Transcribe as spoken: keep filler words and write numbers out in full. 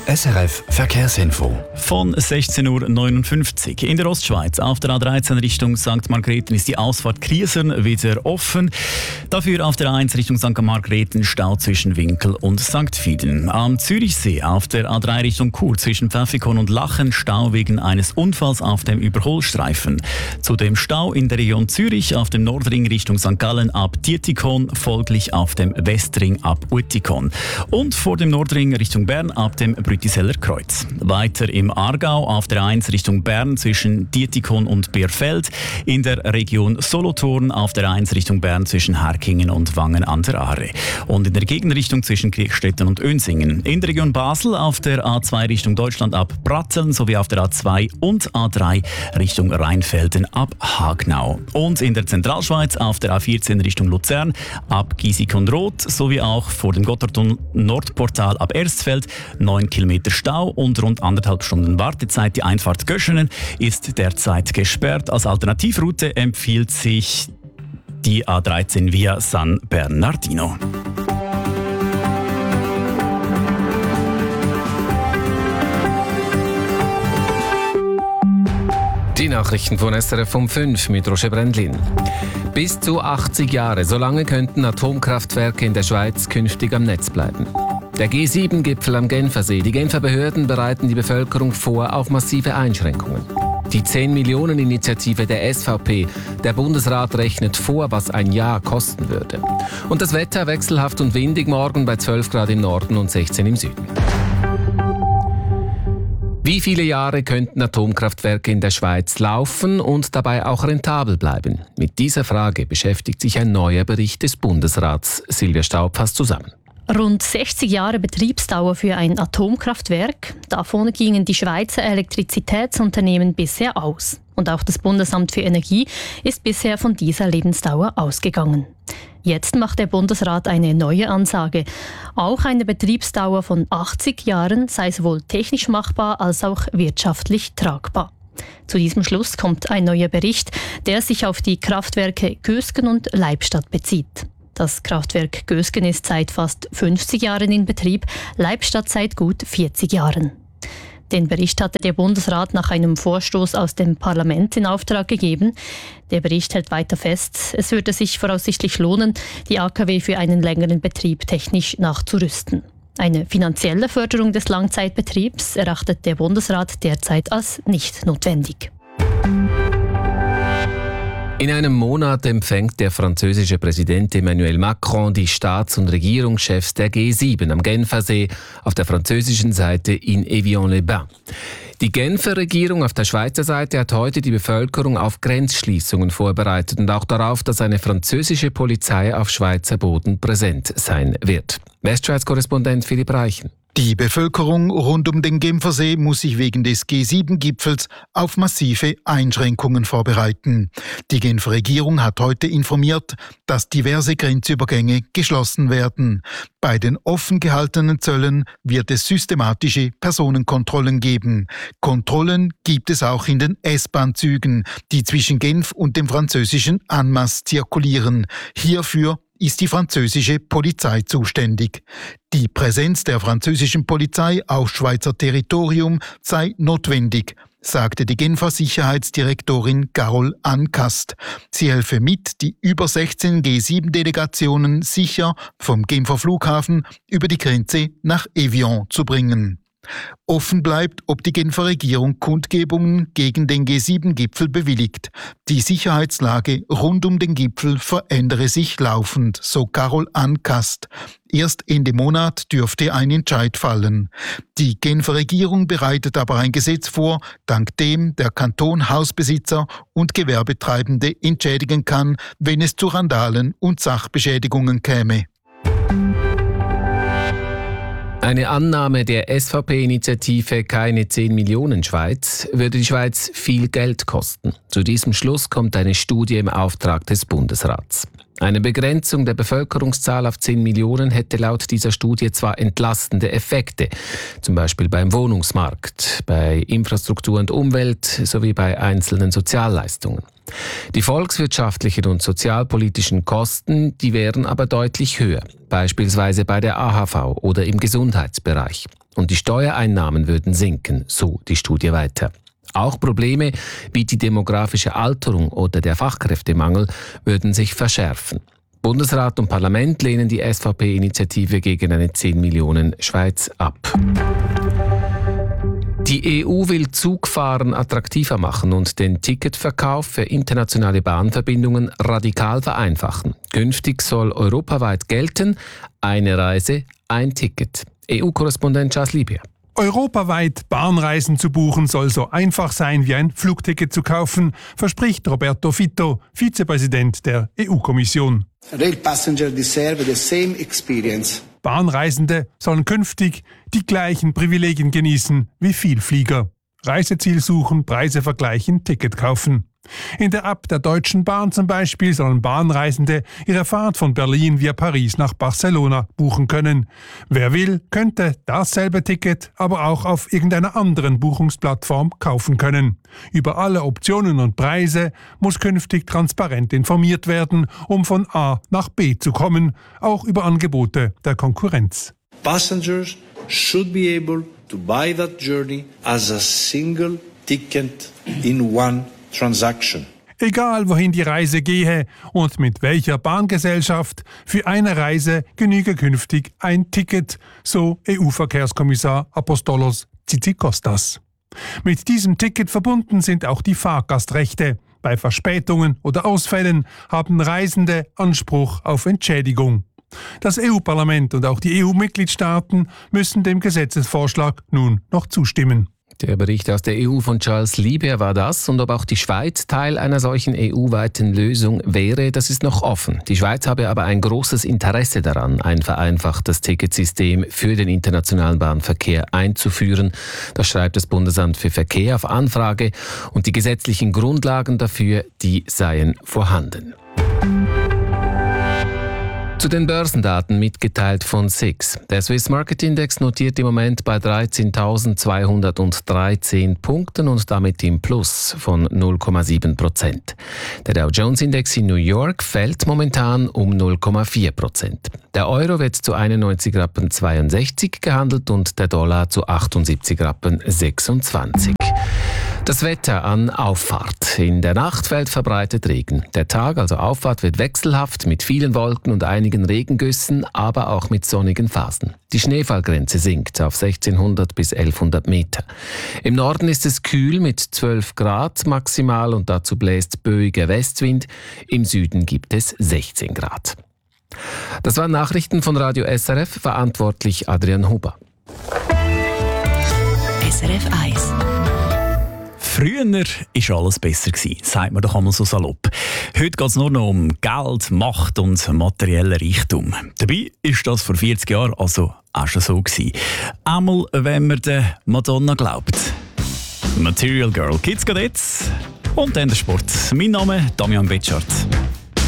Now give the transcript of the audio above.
S R F Verkehrsinfo. Von sechzehn Uhr neunundfünfzig. In der Ostschweiz auf der A dreizehn Richtung Sankt Margrethen ist die Ausfahrt Kriesern wieder offen. Dafür auf der A eins Richtung Sankt Margrethen Stau zwischen Winkel und Sankt Fieden. Am Zürichsee auf der A drei Richtung Chur zwischen Pfäffikon und Lachen Stau wegen eines Unfalls auf dem Überholstreifen. Zudem Stau in der Region Zürich auf dem Nordring Richtung Sankt Gallen ab Dietikon, folglich auf dem Westring ab Uetikon. Und vor dem Nordring Richtung Bern ab dem Brütiseller Kreuz. Weiter im Aargau auf der A eins Richtung Bern zwischen Dietikon und Bierfeld. In der Region Solothurn auf der A eins Richtung Bern zwischen Herkingen und Wangen an der Aare. Und in der Gegenrichtung zwischen Kriechstetten und Önsingen. In der Region Basel auf der A zwei Richtung Deutschland ab Bratzeln sowie auf der A zwei und A drei Richtung Rheinfelden ab Hagnau. Und in der Zentralschweiz auf der A vierzehn Richtung Luzern ab Giesig-und-Roth sowie auch vor dem Gotthardtunnel-Nordportal ab Erstfeld neun Kilometer Stau und rund anderthalb Stunden Wartezeit. Die Einfahrt Göschenen ist derzeit gesperrt. Als Alternativroute empfiehlt sich die A dreizehn via San Bernardino. Die Nachrichten von S R F um fünf mit Roger Brendlin. Bis zu achtzig Jahre, so lange könnten Atomkraftwerke in der Schweiz künftig am Netz bleiben. Der G sieben Gipfel am Genfersee. Die Genfer Behörden bereiten die Bevölkerung vor auf massive Einschränkungen. Die zehn Millionen Initiative der S V P. Der Bundesrat rechnet vor, was ein Jahr kosten würde. Und das Wetter wechselhaft und windig, morgen bei zwölf Grad im Norden und sechzehn im Süden. Wie viele Jahre könnten Atomkraftwerke in der Schweiz laufen und dabei auch rentabel bleiben? Mit dieser Frage beschäftigt sich ein neuer Bericht des Bundesrats. Silvia Staub fasst zusammen. Rund sechzig Jahre Betriebsdauer für ein Atomkraftwerk. Davon gingen die Schweizer Elektrizitätsunternehmen bisher aus. Und auch das Bundesamt für Energie ist bisher von dieser Lebensdauer ausgegangen. Jetzt macht der Bundesrat eine neue Ansage. Auch eine Betriebsdauer von achtzig Jahren sei sowohl technisch machbar als auch wirtschaftlich tragbar. Zu diesem Schluss kommt ein neuer Bericht, der sich auf die Kraftwerke Gösgen und Leibstadt bezieht. Das Kraftwerk Gösgen ist seit fast fünfzig Jahren in Betrieb, Leibstadt seit gut vierzig Jahren. Den Bericht hatte der Bundesrat nach einem Vorstoß aus dem Parlament in Auftrag gegeben. Der Bericht hält weiter fest, es würde sich voraussichtlich lohnen, die A K W für einen längeren Betrieb technisch nachzurüsten. Eine finanzielle Förderung des Langzeitbetriebs erachtet der Bundesrat derzeit als nicht notwendig. In einem Monat empfängt der französische Präsident Emmanuel Macron die Staats- und Regierungschefs der G sieben am Genfersee auf der französischen Seite in Évian-les-Bains. Die Genfer Regierung auf der Schweizer Seite hat heute die Bevölkerung auf Grenzschliessungen vorbereitet und auch darauf, dass eine französische Polizei auf Schweizer Boden präsent sein wird. Westschweiz-Korrespondent Philipp Reichen. Die Bevölkerung rund um den Genfersee muss sich wegen des G sieben Gipfels auf massive Einschränkungen vorbereiten. Die Genfer Regierung hat heute informiert, dass diverse Grenzübergänge geschlossen werden. Bei den offen gehaltenen Zöllen wird es systematische Personenkontrollen geben. Kontrollen gibt es auch in den S-Bahn-Zügen, die zwischen Genf und dem französischen Annemasse zirkulieren. Hierfür ist die französische Polizei zuständig. Die Präsenz der französischen Polizei auf Schweizer Territorium sei notwendig, sagte die Genfer Sicherheitsdirektorin Carole Ancast. Sie helfe mit, die über sechzehn G sieben Delegationen sicher vom Genfer Flughafen über die Grenze nach Évian zu bringen. Offen bleibt, ob die Genfer Regierung Kundgebungen gegen den G sieben Gipfel bewilligt. Die Sicherheitslage rund um den Gipfel verändere sich laufend, so Carole Ancast. Erst Ende Monat dürfte ein Entscheid fallen. Die Genfer Regierung bereitet aber ein Gesetz vor, dank dem der Kanton Hausbesitzer und Gewerbetreibende entschädigen kann, wenn es zu Randalen und Sachbeschädigungen käme. Eine Annahme der S V P-Initiative Keine zehn Millionen Schweiz würde die Schweiz viel Geld kosten. Zu diesem Schluss kommt eine Studie im Auftrag des Bundesrats. Eine Begrenzung der Bevölkerungszahl auf zehn Millionen hätte laut dieser Studie zwar entlastende Effekte, zum Beispiel beim Wohnungsmarkt, bei Infrastruktur und Umwelt sowie bei einzelnen Sozialleistungen. Die volkswirtschaftlichen und sozialpolitischen Kosten, die wären aber deutlich höher, beispielsweise bei der A H V oder im Gesundheitsbereich. und die Steuereinnahmen würden sinken, so die Studie weiter. Auch Probleme wie die demografische Alterung oder der Fachkräftemangel würden sich verschärfen. Bundesrat und Parlament lehnen die S V P-Initiative gegen eine zehn Millionen Schweiz ab. Die E U will Zugfahren attraktiver machen und den Ticketverkauf für internationale Bahnverbindungen radikal vereinfachen. Künftig soll europaweit gelten: eine Reise, ein Ticket. E U-Korrespondent Charles Liebier. Europaweit Bahnreisen zu buchen soll so einfach sein wie ein Flugticket zu kaufen, verspricht Roberto Fitto, Vizepräsident der E U-Kommission. Rail passenger deserve the same experience. Bahnreisende sollen künftig die gleichen Privilegien genießen wie Vielflieger. Reiseziel suchen, Preise vergleichen, Ticket kaufen. In der App der Deutschen Bahn zum Beispiel sollen Bahnreisende ihre Fahrt von Berlin via Paris nach Barcelona buchen können. Wer will, könnte dasselbe Ticket aber auch auf irgendeiner anderen Buchungsplattform kaufen können. Über alle Optionen und Preise muss künftig transparent informiert werden, um von A nach B zu kommen, auch über Angebote der Konkurrenz. Passengers should be able to buy that journey as a single ticket in one transaction. Egal wohin die Reise gehe und mit welcher Bahngesellschaft, für eine Reise genüge künftig ein Ticket, so E U-Verkehrskommissar Apostolos Tzitzikostas. Mit diesem Ticket verbunden sind auch die Fahrgastrechte. Bei Verspätungen oder Ausfällen haben Reisende Anspruch auf Entschädigung. Das E U-Parlament und auch die E U-Mitgliedstaaten müssen dem Gesetzesvorschlag nun noch zustimmen. Der Bericht aus der E U von Charles Lieber war das, und ob auch die Schweiz Teil einer solchen E U-weiten Lösung wäre, das ist noch offen. Die Schweiz habe aber ein großes Interesse daran, ein vereinfachtes Ticketsystem für den internationalen Bahnverkehr einzuführen. Das schreibt das Bundesamt für Verkehr auf Anfrage, und die gesetzlichen Grundlagen dafür, die seien vorhanden. Zu den Börsendaten mitgeteilt von S I X. Der Swiss Market Index notiert im Moment bei dreizehntausendzweihundertdreizehn Punkten und damit im Plus von null Komma sieben Prozent. Der Dow Jones Index in New York fällt momentan um null Komma vier Prozent. Der Euro wird zu einundneunzig Rappen zweiundsechzig gehandelt und der Dollar zu achtundsiebzig Rappen sechsundzwanzig. Das Wetter an Auffahrt. In der Nacht fällt verbreitet Regen. Der Tag, also Auffahrt, wird wechselhaft mit vielen Wolken und einigen Regengüssen, aber auch mit sonnigen Phasen. Die Schneefallgrenze sinkt auf sechzehnhundert bis elfhundert Meter. Im Norden ist es kühl mit zwölf Grad maximal und dazu bläst böiger Westwind. Im Süden gibt es sechzehn Grad. Das waren Nachrichten von Radio S R F, verantwortlich Adrian Huber. S R F eins. Früher war alles besser, sagt man doch einmal so salopp. Heute geht es nur noch um Geld, Macht und materiellen Reichtum. Dabei ist das vor vierzig Jahren also auch schon so gewesen. Einmal, wenn man der Madonna glaubt. Material Girl gibt's gerade jetzt. Und dann der Sport. Mein Name ist Damian Betschart.